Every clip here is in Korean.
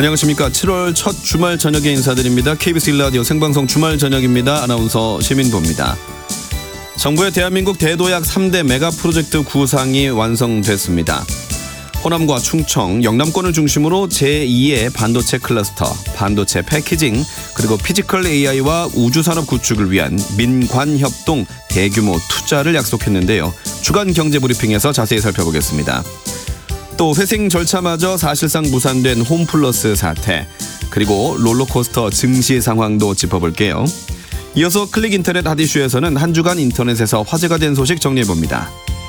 안녕하십니까. 7월 첫 주말 저녁에 인사드립니다. KBS 1라디오 생방송 주말 저녁입니다. 아나운서 시민보입니다. 정부의 대한민국 대도약 3대 메가 프로젝트 구상이 완성됐습니다. 호남과 충청, 영남권을 중심으로 제2의 반도체 클러스터, 반도체 패키징, 그리고 피지컬 AI와 우주산업 구축을 위한 민관협동 대규모 투자를 약속했는데요. 주간 경제브리핑에서 자세히 살펴보겠습니다. 또 회생 절차마저 사실상 무산된 홈플러스 사태, 그리고 롤러코스터 증시 상황도 짚어볼게요. 이어서 클릭인터넷 핫이슈에서는 한 주간 인터넷에서 화제가 된 소식 정리해봅니다.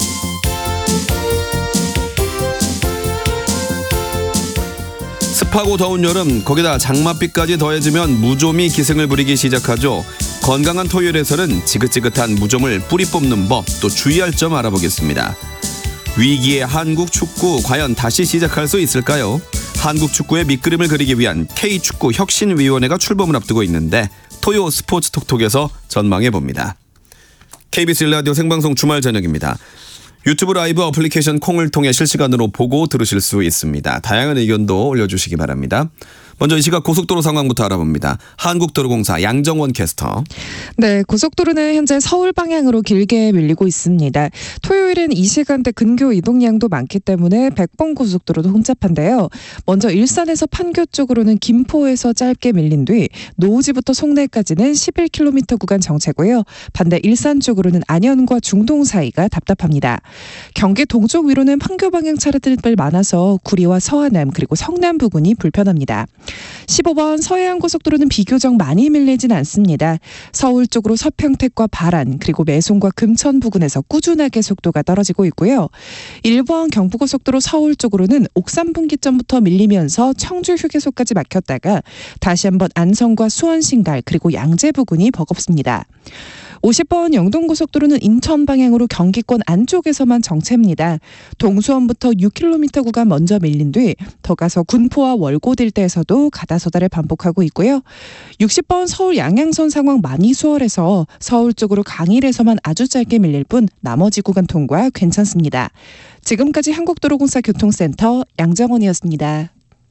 습하고 더운 여름, 거기다 장맛비까지 더해지면 무좀이 기승을 부리기 시작하죠. 건강한 토요일에서는 지긋지긋한 무좀을 뿌리 뽑는 법, 또 주의할 점 알아보겠습니다. 위기의 한국 축구 과연 다시 시작할 수 있을까요? 한국 축구의 밑그림을 그리기 위한 K축구 혁신위원회가 출범을 앞두고 있는데 토요 스포츠 톡톡에서 전망해봅니다. KBS 1라디오 생방송 주말 저녁입니다. 유튜브 라이브 어플리케이션 콩을 통해 실시간으로 보고 들으실 수 있습니다. 다양한 의견도 올려주시기 바랍니다. 먼저 이 시각 고속도로 상황부터 알아봅니다. 한국도로공사 양정원 캐스터. 네, 고속도로는 현재 서울 방향으로 길게 밀리고 있습니다. 토요일은 이 시간대 근교 이동량도 많기 때문에 백봉 고속도로도 혼잡한데요. 먼저 일산에서 판교 쪽으로는 김포에서 짧게 밀린 뒤 노우지부터 송내까지는 11km 구간 정체고요. 반대 일산 쪽으로는 안현과 중동 사이가 답답합니다. 경기 동쪽 위로는 판교 방향 차량들 많아서 구리와 서하남 그리고 성남 부근이 불편합니다. 15번 서해안고속도로는 비교적 많이 밀리진 않습니다. 서울 쪽으로 서평택과 바란 그리고 매송과 금천 부근에서 꾸준하게 속도가 떨어지고 있고요. 1번 경부고속도로 서울 쪽으로는 옥산분기점부터 밀리면서 청주 휴게소까지 막혔다가 다시 한번 안성과 수원 신갈 그리고 양재 부근이 버겁습니다. 50번 영동고속도로는 인천 방향으로 경기권 안쪽에서만 정체입니다. 동수원부터 6km 구간 먼저 밀린 뒤 더 가서 군포와 월곶 일대에서도 가다소다를 반복하고 있고요. 60번 서울 양양선 상황 많이 수월해서 서울 쪽으로 강일에서만 아주 짧게 밀릴 뿐 나머지 구간 통과 괜찮습니다. 지금까지 한국도로공사 교통센터 양정원이었습니다.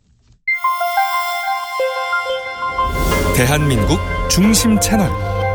대한민국 중심 채널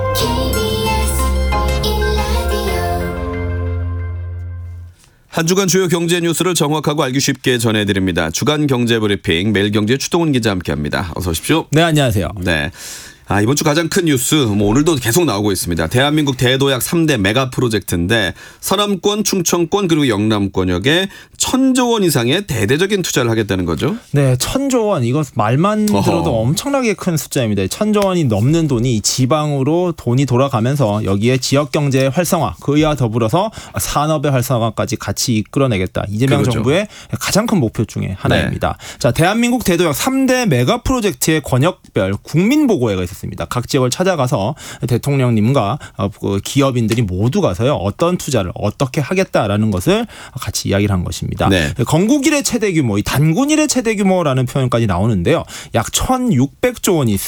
한 주간 주요 경제 뉴스를 정확하고 알기 쉽게 전해드립니다. 주간 경제브리핑 매일경제 추동훈 기자 함께합니다. 어서 오십시오. 네, 안녕하세요. 네. 이번 주 가장 큰 뉴스 오늘도 계속 나오고 있습니다. 대한민국 대도약 3대 메가 프로젝트인데 서남권, 충청권 그리고 영남권역에 1,000조 원 이상의 대대적인 투자를 하겠다는 거죠. 네, 1,000조 원. 이거 말만 들어도 엄청나게 큰 숫자입니다. 1,000조 원이 넘는 돈이 지방으로 돈이 돌아가면서 여기에 지역경제 활성화, 그와 더불어서 산업의 활성화까지 같이 이끌어내겠다. 이재명 그렇죠. 정부의 가장 큰 목표 중에 하나입니다. 네. 자, 대한민국 대도약 3대 메가 프로젝트의 권역별 국민보고회가 있었습니다. 각 지역을 찾아가서 대통령님과 기업인들이 모두 가서요 어떤 투자를 어떻게 하겠다라는 것을 같이 이야기를 한 것입니다. 네. 건국 이래 최대 규모, 단군 이래 최대 규모라는 표현까지 나오는데요. 약 1,600조 원이